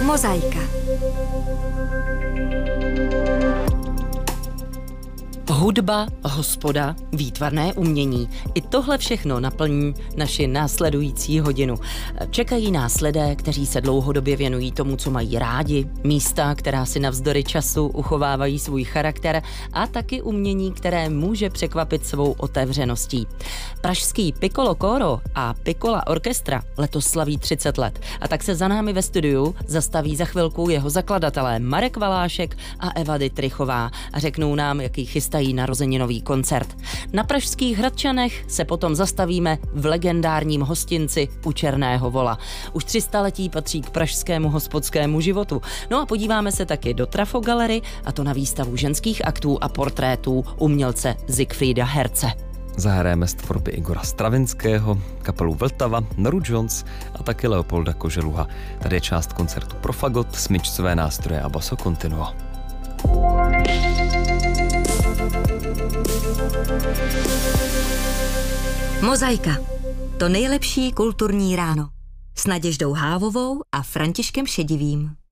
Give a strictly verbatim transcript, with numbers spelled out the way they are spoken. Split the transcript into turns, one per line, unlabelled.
Mozaika.
Hudba, hospoda, výtvarné umění. I tohle všechno naplní naši následující hodinu. Čekají nás lidé, kteří se dlouhodobě věnují tomu, co mají rádi, místa, která si navzdory času uchovávají svůj charakter a taky umění, které může překvapit svou otevřeností. Pražský Piccolo Coro a Piccola Orchestra letos slaví třicet let a tak se za námi ve studiu zastaví za chvilku jeho zakladatelé Marek Valášek a Eva Dittrichová a řeknou nám, jaký chystají narozeninový koncert. Na pražských Hradčanech se potom zastavíme v legendárním hostinci u Černého vola. Už tři staletí patří k pražskému hospodskému životu. No a podíváme se taky do Trafo Gallery, a to na výstavu ženských aktů a portrétů umělce Siegfrieda Herze.
Zahrajeme z tvorby Igora Stravinského, kapelu Vltava, Noru Jones a taky Leopolda Koželuha. Tady je část koncertu pro fagot, smyčcové nástroje a basso continuo.
Mozaika. To nejlepší kulturní ráno. S Naděždou Hávovou a Františkem Šedivým.